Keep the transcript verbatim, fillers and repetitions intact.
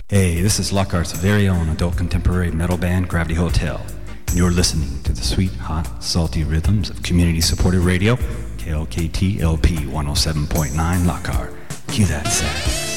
Hey, this is Lockhart's very own adult contemporary metal band, Gravity Hotel, and you're listening to the sweet, hot, salty rhythms of community-supported radio, K L K T L P one oh seven point nine Lockhart. Cue that sound.